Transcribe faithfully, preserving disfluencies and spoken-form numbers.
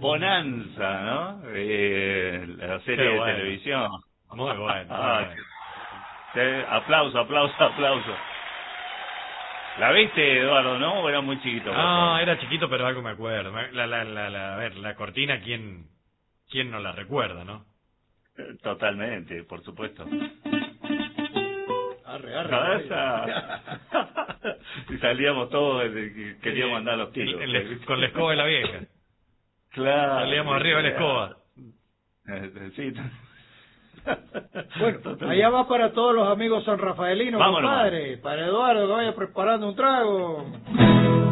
Bonanza, ¿no? Eh, la serie bueno. de televisión. Muy bueno. Ah, Muy bueno. sí, aplauso, aplauso, aplauso. ¿La viste, Eduardo, no? ¿O era muy chiquito? No, era chiquito, pero algo me acuerdo. La, la, la, la, a ver, la cortina, ¿quién, quién no la recuerda, no? Totalmente, por supuesto. Arre, arre, No, arre. esa... y salíamos todos, y queríamos Sí, andar a los tiros. en la- con la escoba de la vieja. Claro. Salíamos arriba de la escoba. Sí. Bueno, Totalmente. allá va para todos los amigos sanrafaelinos, Vámonos, compadre. Para Eduardo, que vaya preparando un trago.